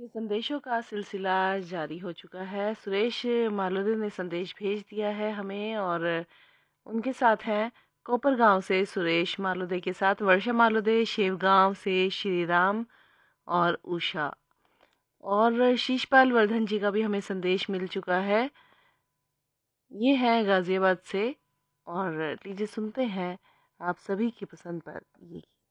ये संदेशों का सिलसिला जारी हो चुका है। सुरेश मालोदे ने संदेश भेज दिया है हमें और उनके साथ हैं कोपरगांव से सुरेश मालोदे के साथ वर्षा मालोदे, शेवगांव से श्रीराम और उषा और शीशपाल वर्धन जी का भी हमें संदेश मिल चुका है। ये है गाजियाबाद से और लीजिए सुनते हैं आप सभी की पसंद पर ये गीत।